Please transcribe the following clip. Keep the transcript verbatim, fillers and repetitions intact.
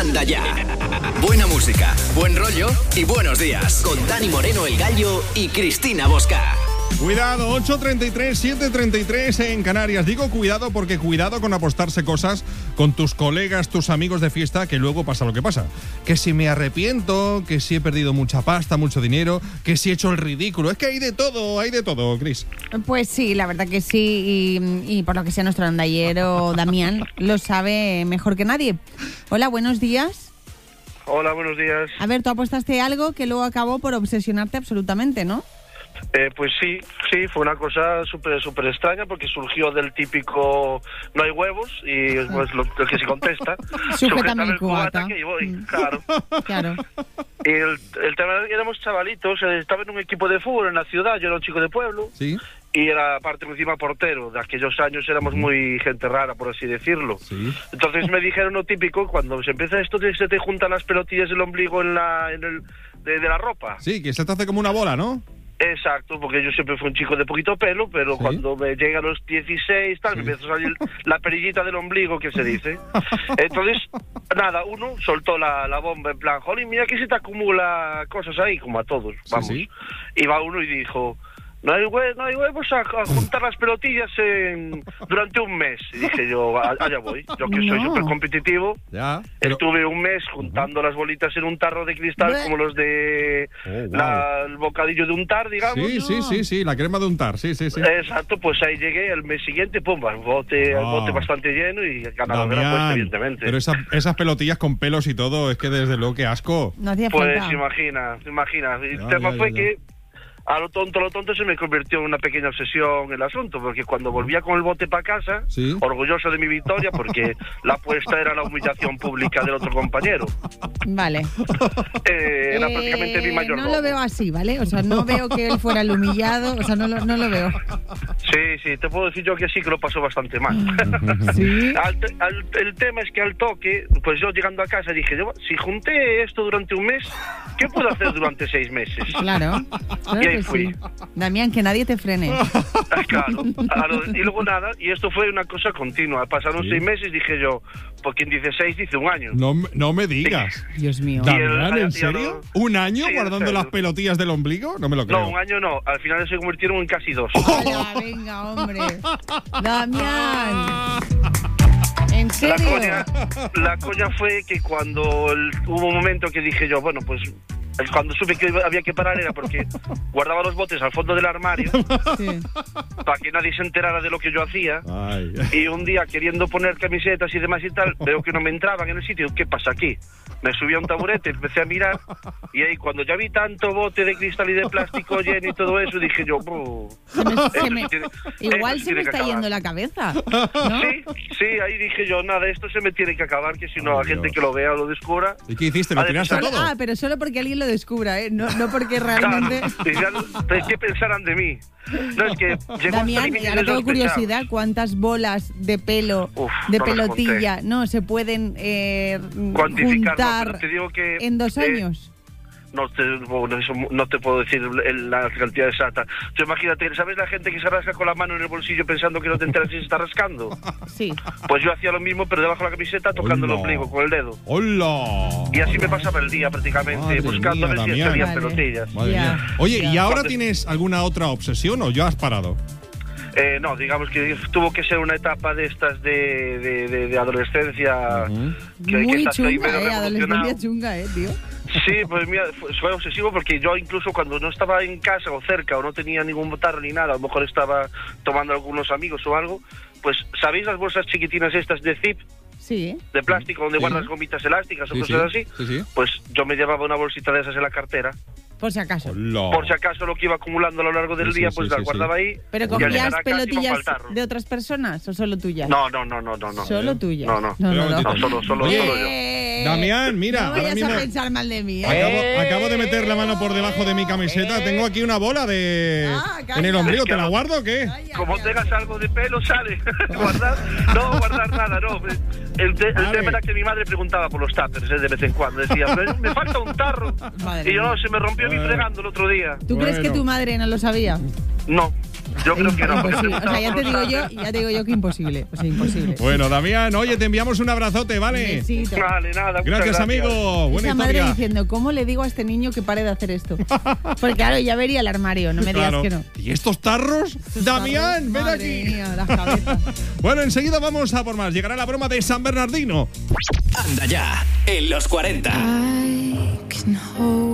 Anda ya. Buena música, buen rollo y buenos días. Con Dani Moreno, El Gallo y Cristina Bosca. Cuidado, ocho treinta y tres, siete treinta y tres en Canarias. Digo cuidado porque cuidado con apostarse cosas con tus colegas, tus amigos de fiesta, que luego pasa lo que pasa. Que si me arrepiento, que si he perdido mucha pasta, mucho dinero, que si he hecho el ridículo. Es que hay de todo, hay de todo, Cris. Pues sí, la verdad que sí. Y, y por lo que sea, nuestro andallero Damián lo sabe mejor que nadie. Hola, buenos días. Hola, buenos días. A ver, tú apostaste algo que luego acabó por obsesionarte absolutamente, ¿no? Eh, pues sí, sí, fue una cosa súper súper extraña porque surgió del típico no hay huevos y es pues, lo, lo que se contesta. Sujétame el cubata. cubata. Que voy, Mm. claro. Claro. Y el, el tema era que éramos chavalitos, eh, estaba en un equipo de fútbol en la ciudad, yo era un chico de pueblo. Sí. Y era parte encima portero. De aquellos años éramos muy gente rara, por así decirlo. Sí. Entonces me dijeron lo típico, cuando se empieza esto, de se te juntan las pelotillas del ombligo en la en el de, de la ropa. Sí, que se te hace como una bola, ¿no? Exacto, porque yo siempre fui un chico de poquito pelo, pero ¿Sí? cuando me llega a los dieciséis, tal, Sí. me empieza a salir la perillita del ombligo, que se dice. Entonces, nada, uno soltó la, la bomba en plan, jolín, mira que se te acumula cosas ahí, como a todos, vamos. Sí, sí. Y va uno y dijo, no hay, hue no hay huevos a, a juntar las pelotillas en, durante un mes. Y dije yo, "A- allá voy, yo que soy No. súper competitivo. Ya. Pero... Estuve un mes juntando las bolitas en un tarro de cristal, Bleh. como los de Oh, wow. la- el bocadillo de untar, digamos. Sí, sí, sí, sí, la crema de untar, sí, sí, sí. Exacto, pues ahí llegué el mes siguiente, pum, el bote, el Ah. bote bastante lleno y ganador de la Damián, apuesta, evidentemente. pero esas, esas pelotillas con pelos y todo, es que desde luego que asco. No hacía Pues falta. imagina, imagina. El Ya, tema ya, fue ya, que a lo tonto, a lo tonto se me convirtió en una pequeña obsesión el asunto, porque cuando volvía con el bote para casa, Sí. orgulloso de mi victoria, porque la apuesta era la humillación pública del otro compañero. Vale. Eh, era Eh, prácticamente mi mayor no robo. lo veo así, ¿vale? O sea, no veo que él fuera el humillado, o sea, no lo, no lo veo. Sí, sí, te puedo decir yo que sí que lo pasó bastante mal. Sí. Al te- al- el tema es que al toque, pues yo llegando a casa dije, yo, si junté esto durante un mes, ¿qué puedo hacer durante seis meses? Claro. Claro Y ahí que fui. sí. Damián, que nadie te frene. Ah, claro. A lo- y luego nada, y esto fue una cosa continua. Pasaron Sí. seis meses, dije yo, pues quien dice seis dice un año. No, me- no me digas. Dios mío. Y el- Damián, y ¿en el- serio? ¿Un año Sí, en guardando serio. las pelotillas del ombligo? No me lo creo. No, un año no. Al final se convirtieron en casi dos. Hola, venga, hombre. Damián. ¿En La serio? coña, la coña fue que cuando el- hubo un momento que dije yo, bueno, pues el- cuando supe que había que parar era porque guardaba los botes al fondo del armario Sí. para que nadie se enterara de lo que yo hacía. Ay. Y un día, queriendo poner camisetas y demás y tal, veo que no me entraban en el sitio. ¿Qué pasa aquí? Me subí a un taburete, empecé a mirar, y ahí cuando ya vi tanto bote de cristal y de plástico lleno y todo eso, dije yo, "Buh, Se me- se eso me- sí tiene- igual eso sí se me tiene que está acabar". yendo la cabeza. ¿no? Sí, sí, ahí dije yo, nada, esto se me tiene que acabar, que si no, Ay, la gente Dios. que lo vea o lo descubra... ¿Y qué hiciste? ¿Lo Ha de tiraste pensar- todo? Ah, pero solo porque alguien lo descubra, ¿eh? No, no porque Claro, realmente... y ya- ¿qué pensarán de mí? No, es que llegó hasta Damián, límites y ahora tengo insospechados. curiosidad, ¿cuántas bolas de pelo, Uf, de no las pelotilla, no se pueden eh, Cuantificar, no, juntar pero te digo que, en dos eh, años? No te, bueno, eso no te puedo decir el- la cantidad exacta. Tú imagínate, ¿sabes la gente que se rasca con la mano en el bolsillo pensando que no te enteras si se está rascando? Sí. Pues yo hacía lo mismo, pero debajo de la camiseta tocando el Hola. ombligo con el dedo. ¡Hola! Y así me pasaba el día prácticamente, Madre buscando mía, a ver si Damián. salían Vale. pelotillas. Madre Ya. mía. Oye, Ya. ¿y ahora Cuando- tienes alguna otra obsesión o ya has parado? Eh, no, digamos que tuvo que ser una etapa de estas de, de, de, de adolescencia. Ujú. que, que Muy estás ahí chunga, medio ¿eh? revolucionado. Adolescencia chunga, ¿eh, tío? Sí, pues mira, fue, fue obsesivo porque yo incluso cuando no estaba en casa o cerca o no tenía ningún tarro ni nada, a lo mejor estaba tomando algunos amigos o algo, pues ¿sabéis las bolsas chiquitinas estas de zip, Sí. de plástico, donde Sí. guardas gomitas elásticas o Sí, cosas sí, así? sí, sí. Pues yo me llevaba una bolsita de esas en la cartera, Por si acaso. Hola. por si acaso lo que iba acumulando a lo largo del Sí, sí, día, sí, pues sí, las guardaba ahí. ¿Pero y al llegar cogías a casa iba pelotillas pa'l tarro. de otras personas o solo tuyas? No, no, no, no, no, no. Solo tuyas. No, no. No, no, Pero, no. No, solo, solo, Oye, solo yo. Eh, Damián, mira, no ahora vayas mismo- a pensar mal de mí, ¿eh? Acabo, acabo de meter la mano por debajo de mi camiseta. Tengo aquí una bola de Ah, calla. en el ombligo. Es que ¿Te la no- guardo o qué? Ay, Como ay, tengas ay. algo de pelo, sale. guardar, no guardar nada, no. El, te- el Vale. tema era que mi madre preguntaba por los tuppers, ¿eh? De vez en cuando. Decía, me, me falta un tarro. Madre Y yo, no, mía. se me rompió mi Bueno. fregando el otro día. ¿Tú crees que Bueno. tu madre no lo sabía? No. Yo creo que no. porque Imposible. se O sea, ya te digo estaba yo, ya te digo yo que imposible. O sea, imposible. Bueno, Damián, oye, te enviamos un abrazote, ¿vale? Besito. Vale, nada. muchas Gracias, amigo. Buena Esa madre historia. diciendo, ¿cómo le digo a este niño que pare de hacer esto? Porque claro, ya vería el armario, no me digas Claro. que no. ¿Y estos tarros? Damián, ven Madre aquí. mía, las cabezas. Bueno, enseguida vamos a por más. Llegará la broma de San Bernardino. Anda ya, en los cuarenta. I can hold